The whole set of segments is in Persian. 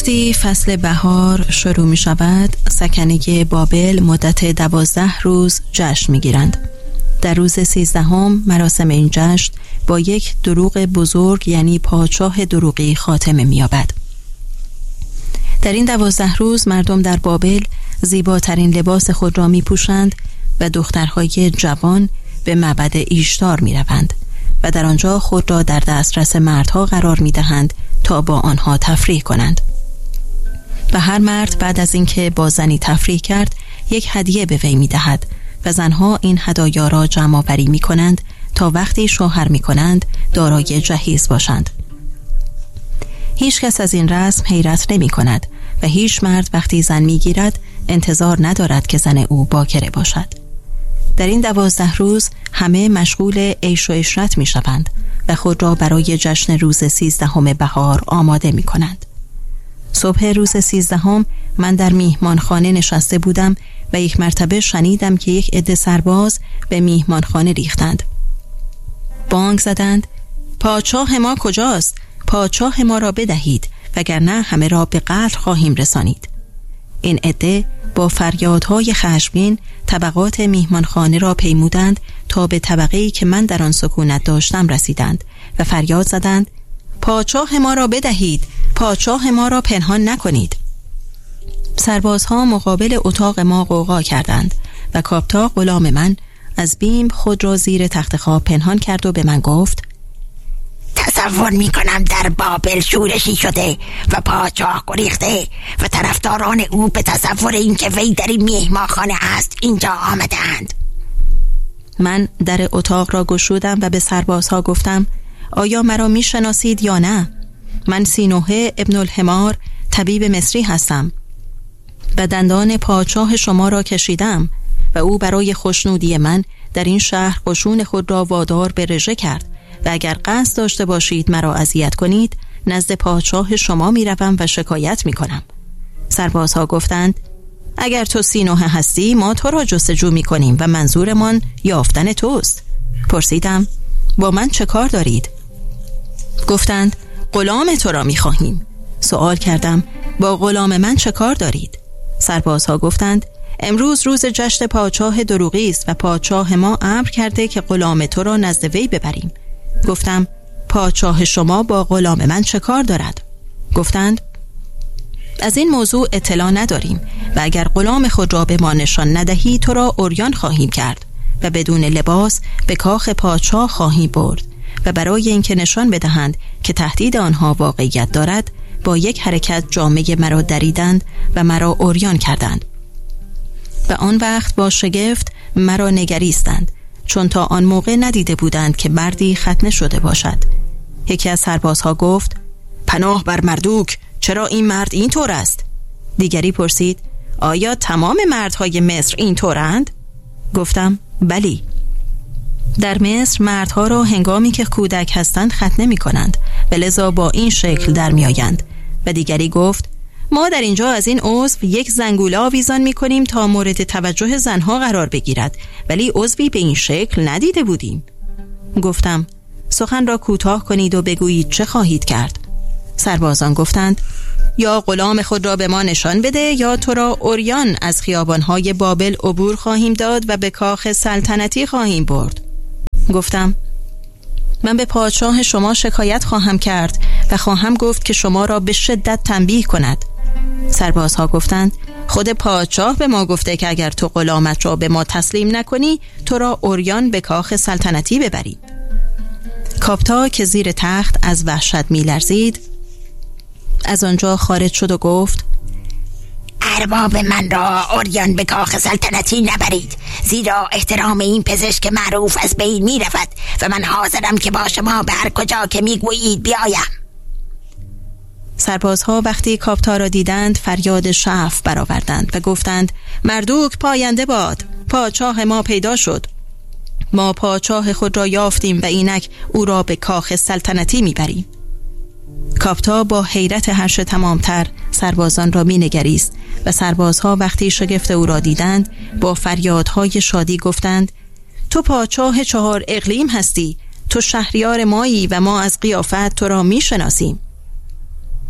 وقتی فصل بهار شروع می شود، سکنه بابل مدت 12 روز جشن می گیرند. در روز 13 مراسم این جشن با یک دروغ بزرگ یعنی پادشاه دروغی خاتمه می یابد. در این 12 روز مردم در بابل زیباترین لباس خود را می پوشند و دخترهای جوان به معبد ایشتار می روند و در آنجا خود را در دسترس مردها قرار می دهند تا با آنها تفریح کنند. و هر مرد بعد از اینکه با زنی تفریح کرد یک هدیه به وی می دهد و زنها این هدایا را جمع آوری می کنند تا وقتی شوهر می کنند دارای جهیز باشند. هیچ کس از این رسم حیرت نمی کند و هیچ مرد وقتی زن می گیرد انتظار ندارد که زن او باکره باشد. در این 12 روز همه مشغول عیش و عشرت می شوند و خود را برای جشن روز 13 بهار آماده می کنند. صبح روز 13 من در میهمانخانه نشسته بودم و یک مرتبه شنیدم که یک عده سرباز به میهمانخانه ریختند. بانگ زدند: پادشاه ما کجاست؟ پادشاه ما را بدهید وگرنه همه را به قتل خواهیم رسانید. این عده با فریادهای خشمگین طبقات میهمانخانه را پیمودند تا به طبقه‌ای که من در آن سکونت داشتم رسیدند و فریاد زدند: پادشاه ما را بدهید، پادشاه ما را پنهان نکنید. سربازها مقابل اتاق ما غوغا کردند و کاپتا غلام من از بیم خود را زیر تخت خواب پنهان کرد و به من گفت: تصور می کنم در بابل شورشی شده و پادشاه گریخته و طرفداران او به تصور اینکه وی در این میهمانخانه است اینجا آمدند. من در اتاق را گشودم و به سربازها گفتم: آیا مرا می شناسید یا نه؟ من سینوحه ابن الحمار طبیب مصری هستم و دندان پادشاه شما را کشیدم و او برای خوشنودی من در این شهر قشون خود را وادار به رژه کرد و اگر قصد داشته باشید مرا اذیت کنید نزد پادشاه شما می روم و شکایت می کنم. سربازها گفتند: اگر تو سینوحه هستی ما تو را جستجو می کنیم و منظورمان یافتن توست. پرسیدم: با من چه کار دارید؟ گفتند: غلام تو را می خواهیم. سوال کردم: با غلام من چه کار دارید؟ سربازها گفتند: امروز روز جشن پادشاه دروغی است و پادشاه ما امر کرده که غلام تو را نزد وی ببریم. گفتم: پادشاه شما با غلام من چه کار دارد؟ گفتند: از این موضوع اطلاع نداریم و اگر غلام خود را به ما نشان ندهی تو را عریان خواهیم کرد و بدون لباس به کاخ پادشاه خواهیم برد و برای اینکه نشان بدهند که تهدید آنها واقعیت دارد با یک حرکت جامه مرا دریدند و مرا عریان کردند. و آن وقت با شگفت مرا نگریستند چون تا آن موقع ندیده بودند که مردی ختنه شده باشد. یکی از سربازها گفت: پناه بر مردوک، چرا این مرد این طور است؟ دیگری پرسید: آیا تمام مردهای مصر این طورند؟ گفتم: بلی. در مصر مردها را هنگامی که کودک هستند ختنه می کنند و لذا با این شکل در می آیند. و دیگری گفت: ما در اینجا از این عضو یک زنگوله آویزان می کنیم تا مورد توجه زنها قرار بگیرد ولی عضوی به این شکل ندیده بودیم. گفتم: سخن را کوتاه کنید و بگویید چه خواهید کرد. سربازان گفتند: یا غلام خود را به ما نشان بده یا تو را عریان از خیابانهای بابل عبور خواهیم داد و به کاخ سلطنتی خواهیم برد. گفتم: من به پادشاه شما شکایت خواهم کرد و خواهم گفت که شما را به شدت تنبیه کند. سربازها گفتند: خود پادشاه به ما گفته که اگر تو غلامت را به ما تسلیم نکنی تو را عریان به کاخ سلطنتی ببریم. کاپتا که زیر تخت از وحشت می لرزید از آنجا خارج شد و گفت: ارباب من را عریان به کاخ سلطنتی نبرید زیرا احترام این پزشک معروف از بین می رود و من حاضرم که با شما به هر کجا که می گویید بیایم. سربازها وقتی کاپتا را دیدند فریاد شعف برآوردند و گفتند: مردوک پاینده باد، پادشاه ما پیدا شد. ما پادشاه خود را یافتیم و اینک او را به کاخ سلطنتی می بریم. کاپتا با حیرت هرچ تمامتر سربازان را می نگریست و سربازها وقتی شگفت او را دیدند با فریادهای شادی گفتند: تو پادشاه 4 اقلیم هستی، تو شهریار مایی و ما از قیافت تو را می شناسیم.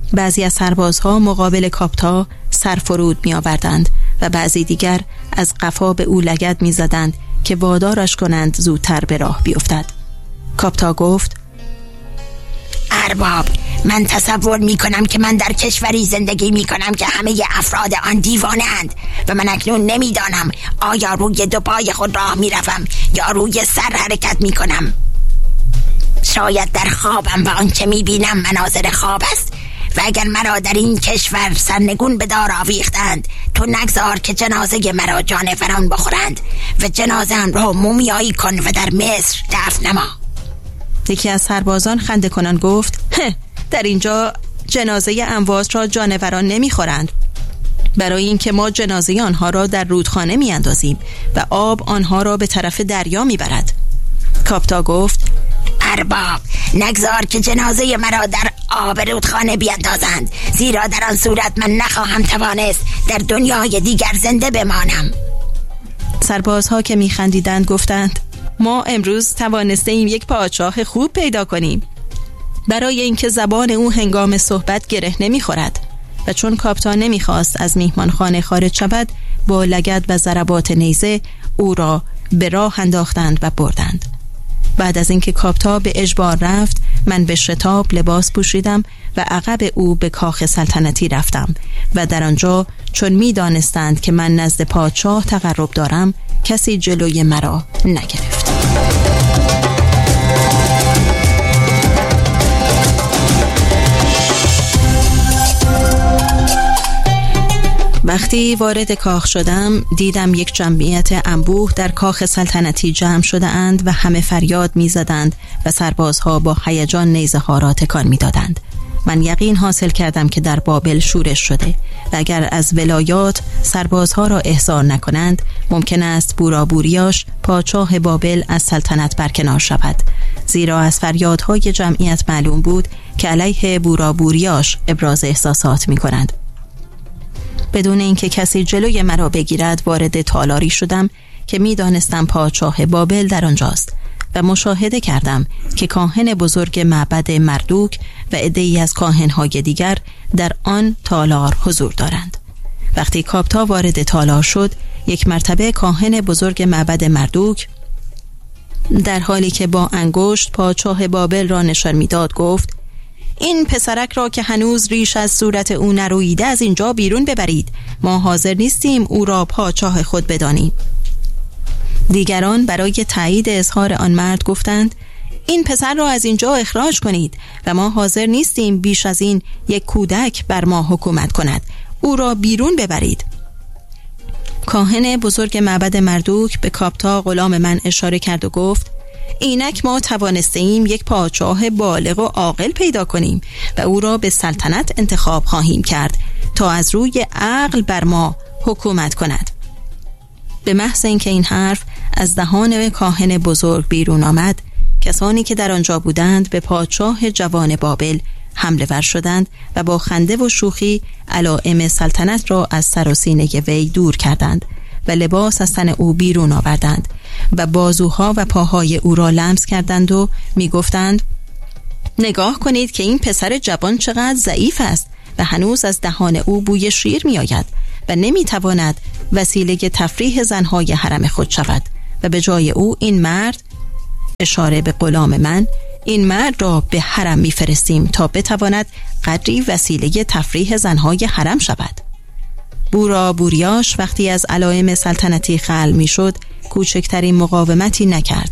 بعضی از سربازها مقابل کاپتا سر فرود می آوردند و بعضی دیگر از قفا به او لگد می زدند که وادارش کنند زودتر به راه بیفتد. کاپتا گفت: ارباب، من تصور می کنم که من در کشوری زندگی می کنم که همه افراد آن دیوانه اند و من اکنون نمی دانم آیا روی دو پای خود راه می روم یا روی سر حرکت می کنم. شاید در خوابم و آنچه می بینم مناظر خواب است و اگر مرا در این کشور سرنگون به دار آویختند، تو نگذار که جنازه مرا جانوران بخورند و جنازه‌ام را مومیایی کن و در مصر دفن نما. یکی از سربازان خنده کنان گفت: در اینجا جنازه اموات را جانوران نمیخورند، برای اینکه ما جنازه آنها را در رودخانه میاندازیم و آب آنها را به طرف دریا میبرد. کاپتا گفت: ارباب، نگذار که جنازه مرا در آب رودخانه بیاندازند، زیرا در آن صورت من نخواهم توانست در دنیای دیگر زنده بمانم. سربازها که میخندیدند گفتند: ما امروز توانسته ایم یک پادشاه خوب پیدا کنیم، برای اینکه زبان او هنگام صحبت گره نمیخورد. و چون کاپتا نمیخواست از میهمانخانه خارج شود، با لگد و ضربات نیزه او را به راه انداختند و بردند. بعد از اینکه کاپتا به اجبار رفت، من به شتاب لباس پوشیدم و عقب او به کاخ سلطنتی رفتم و در آنجا چون می دانستند که من نزد پادشاه تقرب دارم، کسی جلوی مرا نگرفت. وقتی وارد کاخ شدم، دیدم یک جمعیت انبوه در کاخ سلطنتی جمع شده اند و همه فریاد می زدند و سربازها با هیجان نیزه ها را تکان می دادند. من یقین حاصل کردم که در بابل شورش شده و اگر از ولایات سربازها را احضار نکنند، ممکن است بورابوریاش پادشاه بابل از سلطنت برکنار شود، زیرا از فریادهای جمعیت معلوم بود که علیه بورابوریاش ابراز احساسات می کنند. بدون اینکه کسی جلوی مرا بگیرد وارد تالاری شدم که می دانستم پادشاه بابل در آنجاست و مشاهده کردم که کاهن بزرگ معبد مردوک و عده‌ای از کاهن‌های دیگر در آن تالار حضور دارند. وقتی کاپتا وارد تالار شد، یک مرتبه کاهن بزرگ معبد مردوک در حالی که با انگشت پادشاه بابل را نشان می‌داد گفت: این پسرک را که هنوز ریش از صورت او نرویده از اینجا بیرون ببرید، ما حاضر نیستیم او را پادشاه خود بدانیم. دیگران برای تایید اظهار آن مرد گفتند: این پسر را از اینجا اخراج کنید و ما حاضر نیستیم بیش از این یک کودک بر ما حکومت کند، او را بیرون ببرید. کاهن بزرگ معبد مردوک به کاپتا غلام من اشاره کرد و گفت: اینک ما توانسته ایم یک پادشاه بالغ و عاقل پیدا کنیم و او را به سلطنت انتخاب خواهیم کرد تا از روی عقل بر ما حکومت کند. به محض اینکه این حرف از دهان کاهن بزرگ بیرون آمد، کسانی که در آنجا بودند به پادشاه جوان بابل حمله ور شدند و با خنده و شوخی علائم سلطنت را از سر و سینه وی دور کردند و لباس از تن او بیرون آوردند و بازوها و پاهای او را لمس کردند و می گفتند: نگاه کنید که این پسر جوان چقدر ضعیف است و هنوز از دهان او بوی شیر می آید و نمی تواند وسیله تفریح زنهای حرم خود شود و به جای او این مرد، اشاره به غلام من، این مرد را به حرم می فرستیم تا بتواند قدری وسیله تفریح زنهای حرم شود. بورابوریاش وقتی از علائم سلطنتی خلع می شد کوچکترین مقاومتی نکرد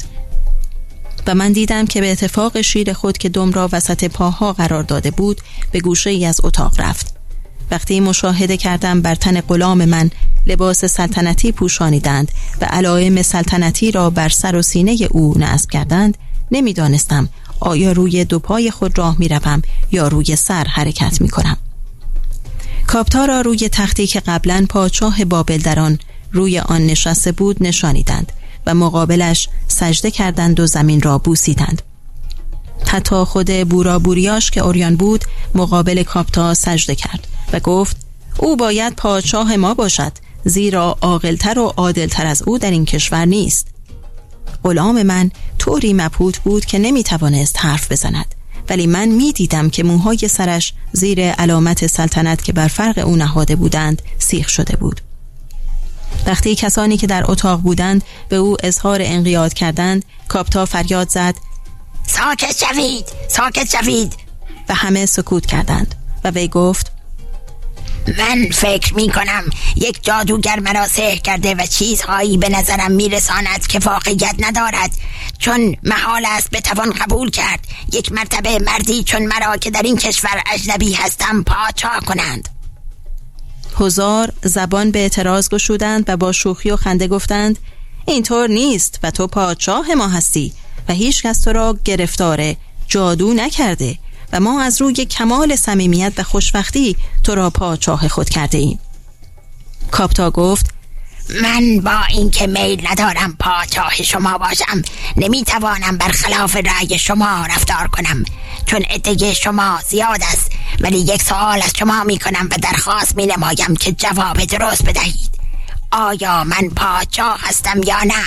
و من دیدم که به اتفاق شیر خود که دم را وسط پاها قرار داده بود به گوشه ای از اتاق رفت. وقتی مشاهده کردم بر تن غلام من لباس سلطنتی پوشانیدند و علائم سلطنتی را بر سر و سینه او نصب کردند، نمیدانستم آیا روی دو پای خود راه می روم یا روی سر حرکت می کنم. کاپتا را روی تختی که قبلا پادشاه بابل در آن روی آن نشسته بود نشانیدند و مقابلش سجده کردند و زمین را بوسیدند. حتی خود بورابوریاش که عریان بود مقابل کاپتا سجده کرد و گفت: او باید پادشاه ما باشد، زیرا عاقل‌تر و عادل‌تر از او در این کشور نیست. غلام من طوری مبهوت بود که نمیتوانست حرف بزند ولی من می دیدم که موهای سرش زیر علامت سلطنت که بر فرق او نهاده بودند سیخ شده بود. وقتی کسانی که در اتاق بودند به او اظهار انقیاد کردند، کاپتا فریاد زد: ساکت شوید، ساکت شوید. و همه سکوت کردند و وی گفت: من فکر می کنم یک جادوگر مرا سحر کرده و چیزهایی به نظرم می رساند که واقعیت ندارد، چون محال است بتوان قبول کرد یک مرتبه مردی چون مرا که در این کشور اجنبی هستم پادشاه کنند. حضار زبان به اعتراض گشودند و با شوخی و خنده گفتند: اینطور نیست و تو پادشاه ما هستی و هیچ کس تو را گرفتار جادو نکرده و ما از روی کمال صمیمیت و خوشبختی تو را پادشاه خود کرده ایم. کاپتا گفت: من با اینکه میل ندارم پادشاه شما باشم، نمیتوانم برخلاف رأی شما رفتار کنم، چون عده شما زیاد است، ولی یک سوال از شما میکنم و درخواست مینمایم که جواب درست بدهید. آیا من پادشاه هستم یا نه؟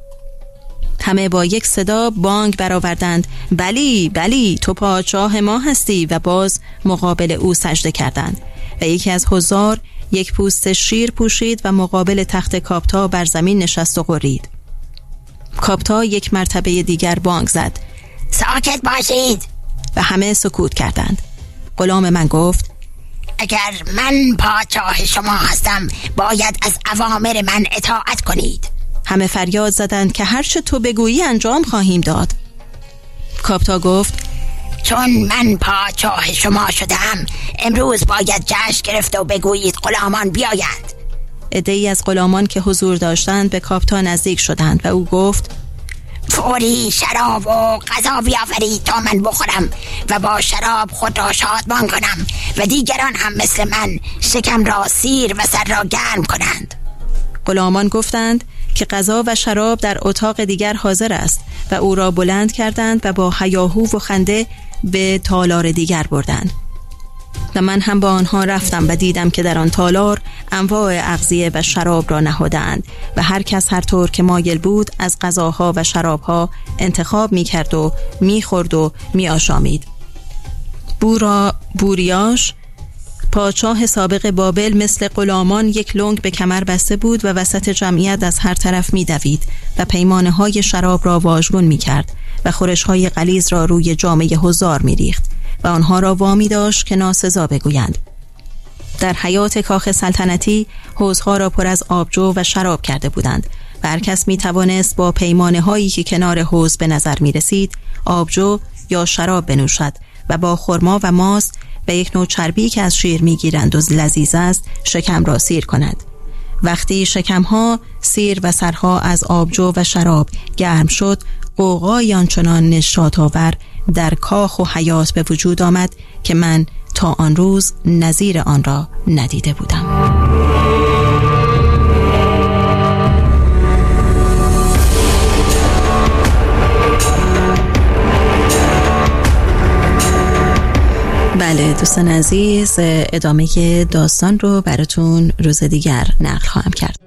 همه با یک صدا بانگ برآوردند: بلی بلی، تو پادشاه ما هستی، و باز مقابل او سجده کردند. و یکی از حضار یک پوست شیر پوشید و مقابل تخت کاپتا بر زمین نشست و غرید. کاپتا یک مرتبه دیگر بانگ زد: ساکت باشید. و همه سکوت کردند. غلام من گفت: اگر من پادشاه شما هستم باید از اوامر من اطاعت کنید. همه فریاد زدند که هر چه تو بگویی انجام خواهیم داد. کاپتا گفت: چون من پادشاه شما شدم امروز باید جشن گرفت و بگویید غلامان بیایند. عده‌ای از غلامان که حضور داشتند به کاپتا نزدیک شدند و او گفت: فوری شراب و غذا بیاورید تا من بخورم و با شراب خود را شادمان کنم و دیگران هم مثل من شکم را سیر و سر را گرم کنند. غلامان گفتند که غذا و شراب در اتاق دیگر حاضر است و او را بلند کردند و با هیاهو و خنده به تالار دیگر بردند. و من هم با آنها رفتم و دیدم که در آن تالار انواع اغذیه و شراب را نهادند و هر کس هر طور که مایل بود از غذاها و شرابها انتخاب می کرد و می خورد و می آشامید. بوریاش پادشاه سابق بابل مثل غلامان یک لنگ به کمر بسته بود و وسط جمعیت از هر طرف می دوید و پیمانه های شراب را واژگون می کرد و خورش های غلیظ را روی جامه حضار می ریخت و آنها را وامی داشت که ناسزا بگویند. در حیات کاخ سلطنتی حوضها را پر از آبجو و شراب کرده بودند و هر کس می توانست با پیمانه هایی که کنار حوض به نظر می رسید آبجو یا شراب بنوشد و با خرما و ماست و یک نوع چربی که از شیر می گیرند و لذیذ است شکم را سیر کند. وقتی شکمها سیر و سرها از آبجو و شراب گرم شد، غوغای آنچنان نشاط‌آور در کاخ و حیات به وجود آمد که من تا آن روز نظیر آن را ندیده بودم. بله دوستان عزیز، ادامه داستان رو براتون روز دیگر نقل خواهم کرد.